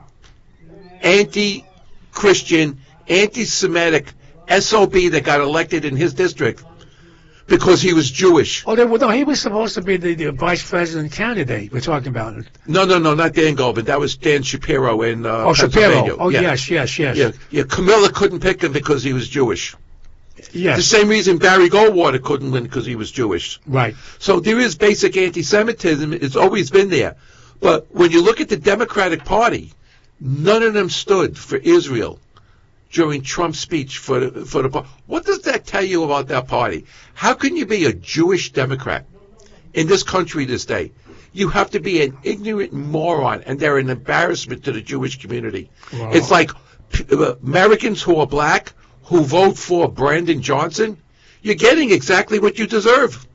anti. Christian, anti-Semitic S O B that got elected in his district because he was Jewish. Oh, they, well, no, he was supposed to be the, the vice president candidate. We're talking about it. No, no, no, not Dan Goldman. That was Dan Shapiro in uh, oh, Pennsylvania. Shapiro. Oh, yeah. yes, yes, yes. Yeah, yeah. Camilla couldn't pick him because he was Jewish. Yes. The same reason Barry Goldwater couldn't win because he was Jewish. Right. So there is basic anti-Semitism. It's always been there. But when you look at the Democratic Party, none of them stood for Israel during Trump's speech for the, for the. What does that tell you about that party? How can you be a Jewish Democrat in this country this day? You have to be an ignorant moron, and they're an embarrassment to the Jewish community. Wow. It's like uh, Americans who are black who vote for Brandon Johnson. You're getting exactly what you deserve.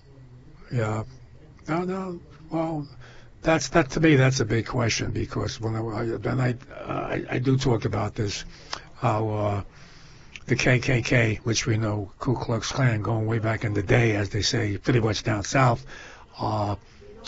Yeah. No, no. Well, that's that to me. That's a big question because when I and I uh, I, I do talk about this. How uh, the K K K, which we know Ku Klux Klan, going way back in the day, as they say, pretty much down south, uh,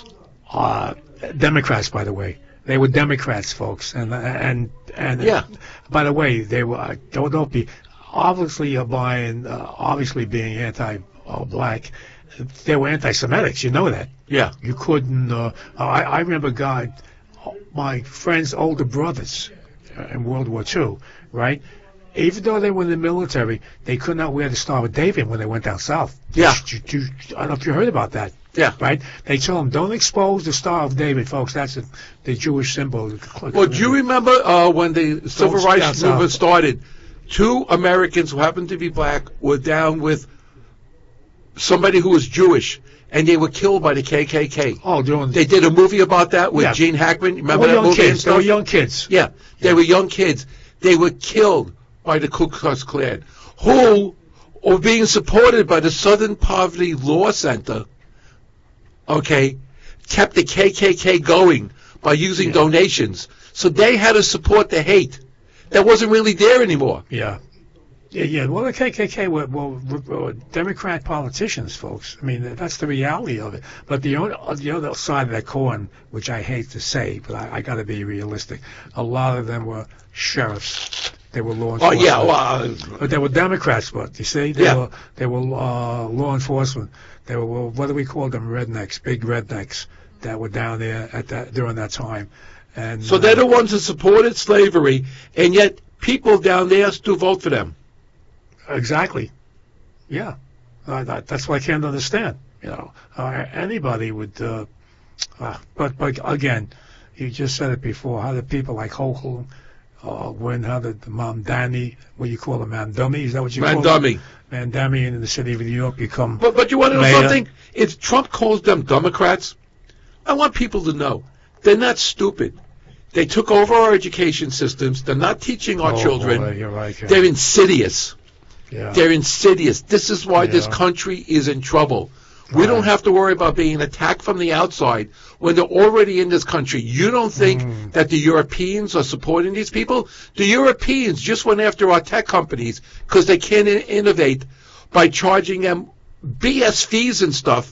uh, Democrats, by the way, they were Democrats, folks, and and and yeah. By the way, they were don't don't be obviously uh, buying, uh, obviously being anti-black. They were anti-Semitics, you know that. Yeah. You couldn't. Uh, I I remember God, my friends' older brothers in World War Two. Right? Even though they were in the military, they could not wear the Star of David when they went down south. Yeah. You, you, I don't know if you heard about that. Yeah. Right? They told them, don't expose the Star of David, folks. That's a, the Jewish symbol. Well, do you remember uh, when the Civil Rights Movement started, two Americans who happened to be black were down with somebody who was Jewish, and they were killed by the K K K. Oh, doing They did a movie about that with yeah. Gene Hackman. Remember they that movie kids. and stuff? They were young kids. Yeah, they yeah. were young kids. They were killed by the Ku Klux Klan, who were being supported by the Southern Poverty Law Center, okay, kept the K K K going by using yeah. donations. So they had to support the hate that wasn't really there anymore. Yeah. Yeah, yeah. Well, the K K K were, were, were Democrat politicians, folks. I mean, that's the reality of it. But the other, the other side of that coin, which I hate to say, but I, I got to be realistic, a lot of them were sheriffs. They were law enforcement. Oh yeah, well, uh, but they were Democrats. But you see, they yeah. were they were uh, law enforcement. They were, what do we call them? Rednecks, big rednecks that were down there at that during that time. And so they're uh, the ones that supported slavery, and yet people down there still vote for them. Exactly. Yeah. Uh, that, that's what I can't understand. You know, uh, anybody would. Uh, uh, but but again, you just said it before. How did people like Hochul uh, win? How did Mamdani, what do you call him, Mandumi? Is that what you call him? Mandumi. Mandami in the city of New York become. But but you want to know mayor. something? If Trump calls them Democrats, I want people to know they're not stupid. They took over our education systems. They're not teaching our oh, children. Boy, you're right, yeah. They're insidious. Yeah. They're insidious. This is why yeah. this country is in trouble. We right. don't have to worry about being attacked from the outside when they're already in this country. You don't think mm. that the Europeans are supporting these people? The Europeans just went after our tech companies because they can't in- innovate by charging them B S fees and stuff.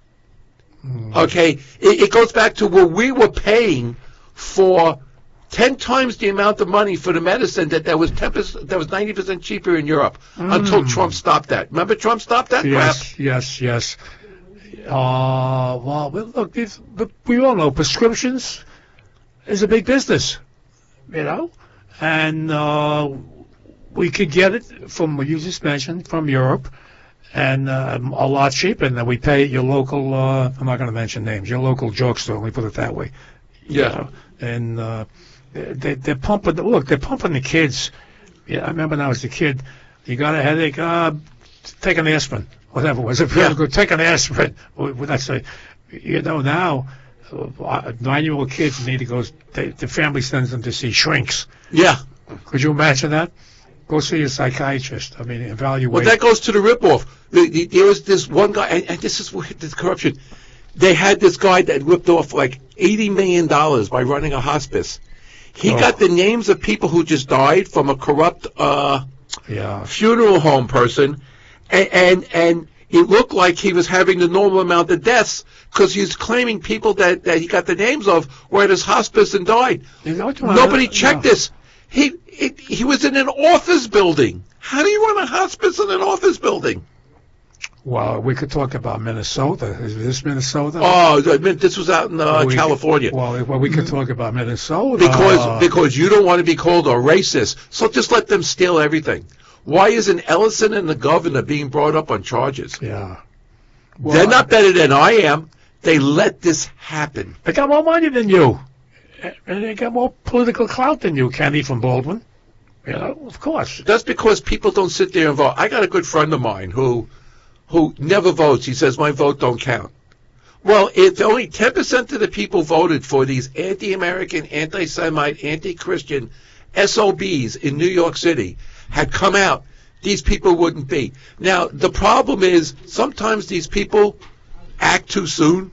Mm. Okay? It, it goes back to where we were paying for ten times the amount of money for the medicine that, that was ten percent, that was ninety percent cheaper in Europe mm. until Trump stopped that. Remember Trump stopped that yes, crap? Yes, yes, Uh, well, look, if, but we all know prescriptions is a big business, you know, and uh, we could get it from what you just mentioned from Europe, and uh, a lot cheaper than we pay at your local. Uh, I'm not going to mention names. Your local drugstore. Let me put it that way. Yeah, you know, and uh, they they're pumping. Look, they're pumping the kids. Yeah, I remember when I was a kid. You got a headache? Uh, take an aspirin. Whatever it was, if yeah. you go take an aspirin, well, that's a, you know, now uh, nine-year-old kids need to go. They, the family sends them to see shrinks. Yeah, could you imagine that? Go see a psychiatrist. I mean, evaluate. Well, that goes to the ripoff. The, the, there was this one guy, and, and this is this corruption. They had this guy that ripped off like eighty million dollars by running a hospice. He oh. got the names of people who just died from a corrupt uh, yeah. funeral home person. And, and and it looked like he was having the normal amount of deaths because he was claiming people that, that he got the names of were at his hospice and died. You know, Nobody checked no. this. He it, he was in an office building. How do you run a hospice in an office building? Well, we could talk about Minnesota. Is this Minnesota? Oh, this was out in uh, we California. Could, well, well, we could talk about Minnesota because uh, because you don't want to be called a racist. So just let them steal everything. Why isn't Ellison and the governor being brought up on charges? Yeah. Well, They're not better than I am. They let this happen. They got more money than you. And they got more political clout than you, Kenny from Baldwin. You know, of course. That's because people don't sit there and vote. I got a good friend of mine who who never votes. He says, my vote don't count. Well, if only ten percent of the people voted for these anti-American, anti-Semite, anti-Christian S O Bs in New York City had come out, these people wouldn't be. Now, the problem is sometimes these people act too soon.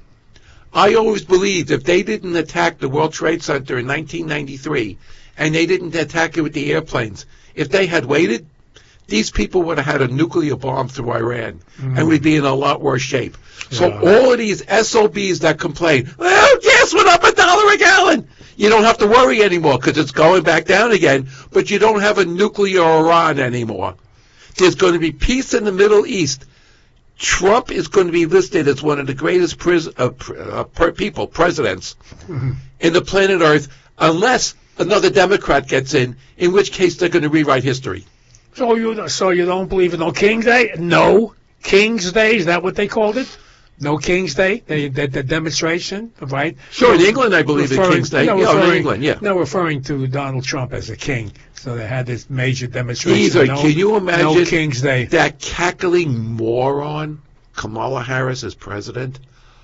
I always believed if they didn't attack the World Trade Center in nineteen ninety-three and they didn't attack it with the airplanes, if they had waited, these people would have had a nuclear bomb through Iran mm. and we'd be in a lot worse shape. Yeah. So all of these S O Bs that complain, well, gas went up a dollar a gallon. You don't have to worry anymore because it's going back down again, but you don't have a nuclear Iran anymore. There's going to be peace in the Middle East. Trump is going to be listed as one of the greatest pres- uh, pr- uh, per people, presidents mm-hmm. in the planet Earth, unless another Democrat gets in, in which case they're going to rewrite history. So you so you don't believe in no King's Day? No. King's Day, is that what they called it? No King's Day, the, the, the demonstration, right? Sure, in England, I believe in King's Day. No, yeah, referring, in England, yeah. No, referring to Donald Trump as a king. So they had this major demonstration. Either, no, can you imagine no King's Day. That cackling moron, Kamala Harris, as president?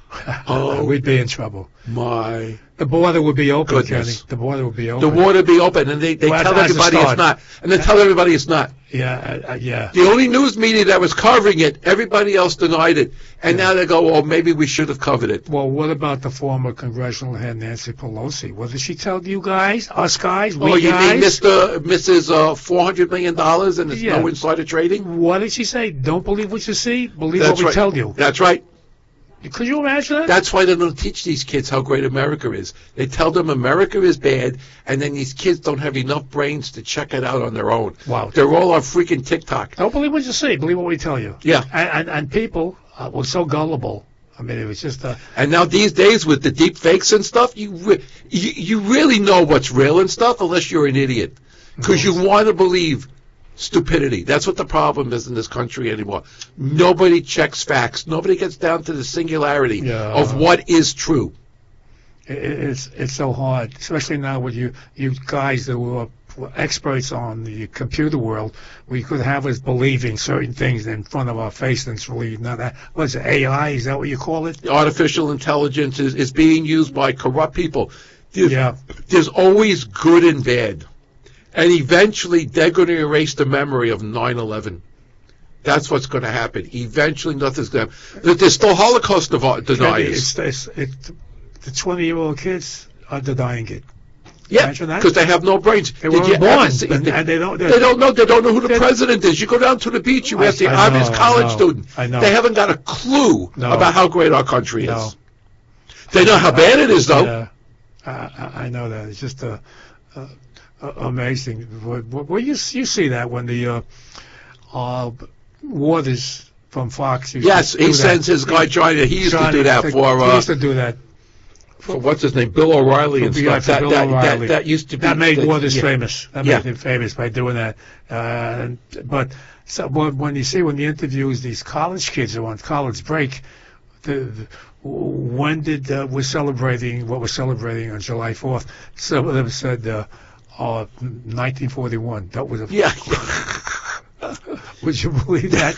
Oh, we'd be in trouble. My The border would be open, goodness. Kenny. The border would be open. The water be open, and they, they Well, tell as a everybody it's start. not. And they tell everybody it's not. Yeah, uh, uh, yeah. The only news media that was covering it, everybody else denied it. And Yeah. now they go, oh, maybe we should have covered it. Well, what about the former congressional head, Nancy Pelosi? What did she tell you guys, us guys, we Oh, you guys? mean Mister Missus Uh, four hundred million dollars and there's Yeah. no insider trading? What did she say? Don't believe what you see, believe That's what we right. tell you. That's right. Could you imagine that? That's why they don't teach these kids how great America is. They tell them America is bad, and then these kids don't have enough brains to check it out on their own. Wow. They're all on freaking TikTok. Don't believe what you see, believe what we tell you. Yeah. And, and, and people uh, were so gullible. I mean, it was just uh, And now these days with the deep fakes and stuff, you re- you, you really know what's real and stuff unless you're an idiot. Because you want to believe stupidity. That's what the problem is in this country anymore. Nobody checks facts. Nobody gets down to the singularity Yeah. of what is true. it, it's it's so hard, especially now with you you guys that were experts on the computer world. We could have us believing certain things in front of our face, and it's really not that. What's it, A I? Is that what you call it? Artificial intelligence is, is being used by corrupt people. There's, Yeah. there's always good and bad. And eventually they're going to erase the memory of nine eleven. That's what's going to happen. Eventually nothing's going to happen. There's still Holocaust devi- deniers. It's, it's, it's, the twenty-year-old kids are denying it. Yeah, Imagine that. because they have no brains. They Did weren't you ever born, see- and- they, and they don't- they don't know. They don't know who the they- president is. You go down to the beach, you I- ask the I obvious know, I college know, student. I know. They haven't got a clue No. about how great our country is. No. They know how bad it is, though. Yeah, I, I I know that. It's just uh, uh, uh, amazing. Well, well, you you see that when the uh, uh, Waters from Fox. Used Yes, to he do that. sends his guy Johnny. He used to Johnny, do that he for He uh, used to do that. for what's his name, Bill O'Reilly and For stuff. for That, Bill that, O'Reilly. that, that used to be That made that- Waters yeah. famous. That Yeah. made him famous by doing that. Uh, but so when, when you see when he interviews these college kids who are on college break, the, the, when did uh, we're celebrating what we're celebrating on July fourth? Some of them said uh, uh, nineteen forty-one. That was a Yeah. Would you believe that?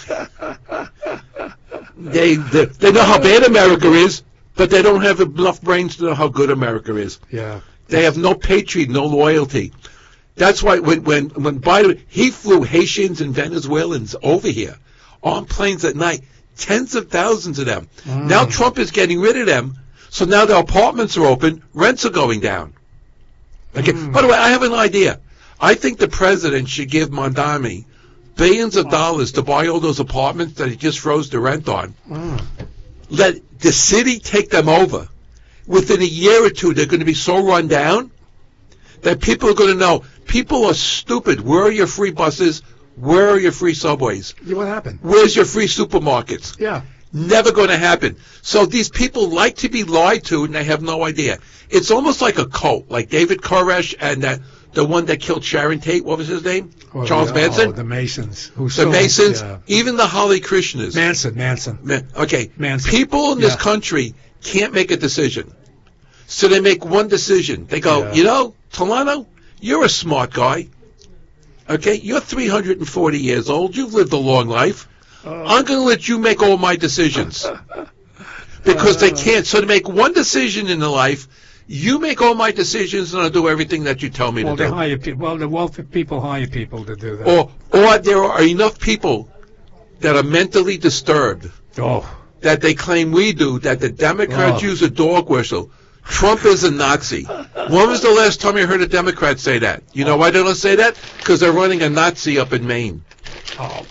They, they they know how bad America is, but they don't have enough brains to know how good America is. Yeah. They have no patriot, no loyalty. That's why when when when Biden he flew Haitians and Venezuelans over here on planes at night, tens of thousands of them. Mm. Now Trump is getting rid of them, so now their apartments are open, rents are going down. Okay. Mm. By the way, I have an idea. I think the president should give Mondami billions of dollars to buy all those apartments that he just froze the rent on. Mm. Let the city take them over. Within a year or two, they're going to be so run down that people are going to know, people are stupid. Where are your free buses? Where are your free subways? Yeah, what happened? Where's your free supermarkets? Yeah. Never going to happen. So these people like to be lied to, and they have no idea. It's almost like a cult, like David Koresh and that the one that killed Sharon Tate. What was his name? Oh, Charles the, Manson. Oh, the Masons. Who The sold- Masons, Yeah. even the Hare Krishnas. Manson. Manson. Man, okay, Manson. people in this Yeah. country can't make a decision. So they make one decision. They go, Yeah. you know, Tolano, you're a smart guy. Okay, you're three hundred forty years old. You've lived a long life. Uh, I'm going to let you make all my decisions. Because they can't. So to make one decision in the life, you make all my decisions and I'll do everything that you tell me well, to they do. hire people. Well, the wealthy people hire people to do that. Or, or there are enough people that are mentally disturbed Oh. that they claim we do, that the Democrats Oh. use a dog whistle. Trump is a Nazi. When was the last time you heard a Democrat say that? You know why they don't say that? Because they're running a Nazi up in Maine. Oh.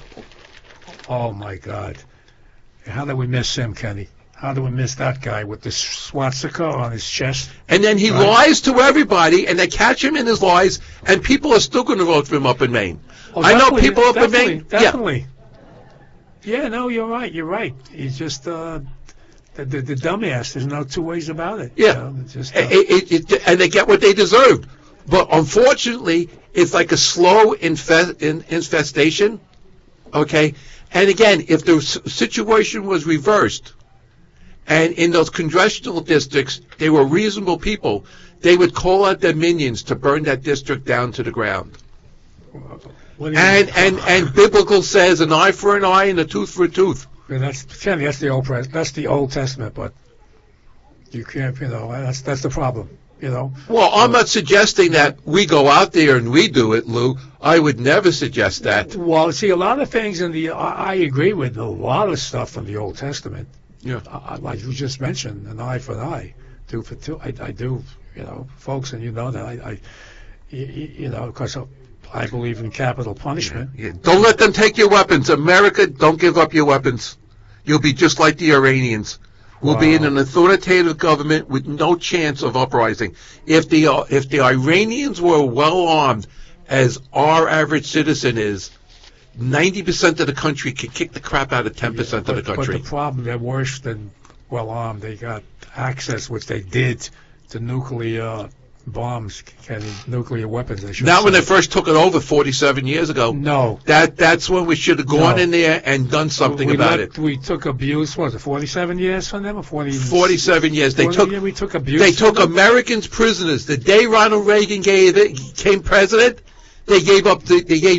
Oh my God. How do we miss him, Kenny? How do we miss that guy with the swastika on his chest? And then he Right. lies to everybody, and they catch him in his lies, and people are still going to vote for him up in Maine. Oh, I know definitely, people up in definitely, Maine. Yeah. Definitely. Yeah, no, you're right. You're right. He's just uh, the, the the dumbass. There's no two ways about it. Yeah. You know, it's just, uh, It- it- it- and they get what they deserved. But unfortunately, it's like a slow infest, in, infestation. Okay? And again, if the s- situation was reversed, and in those congressional districts, they were reasonable people, they would call out their minions to burn that district down to the ground. what do you And, mean? and, and biblical says an eye for an eye and a tooth for a tooth. Yeah, that's Kenny. That's the old pres- That's the Old Testament, but You can't, you know, that's that's the problem, you know. Well, I'm not suggesting that we go out there and we do it, Lou. I would never suggest that. Well, see, a lot of things in the, I, I agree with a lot of stuff from the Old Testament. Yeah. Uh, like you just mentioned, an eye for an eye, two for two. I, I do, you know, folks, and you know that I, I you, you know, because I believe in capital punishment. Yeah. Don't let them take your weapons. America, don't give up your weapons. You'll be just like the Iranians. We'll Wow. be in an authoritative government with no chance of uprising. If the uh, if the Iranians were well armed, as our average citizen is, ninety percent of the country could kick the crap out of ten percent Yeah, of the but, country. But the problem, they're worse than well armed. They got access, which they did, to nuclear bombs and nuclear weapons. I should Not say. when they first took it over forty-seven years ago. No. That that's when we should have gone No. in there and done something we about let, it. We took abuse. What was it, forty-seven years from them, or forty? Forty-seven years. They forty took years we took abuse. they from took them? Americans prisoners. The day Ronald Reagan gave it, became president, they gave up the they gave